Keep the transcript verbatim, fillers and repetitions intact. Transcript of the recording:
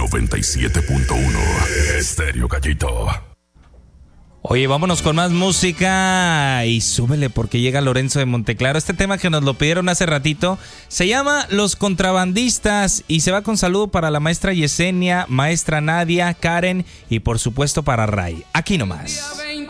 noventa y siete punto uno Estéreo Gallito. Oye, vámonos con más música y súbele porque llega Lorenzo de Monteclaro. Este tema que nos lo pidieron hace ratito se llama Los Contrabandistas y se va con saludo para la maestra Yesenia, maestra Nadia, Karen y por supuesto para Ray. Aquí nomás.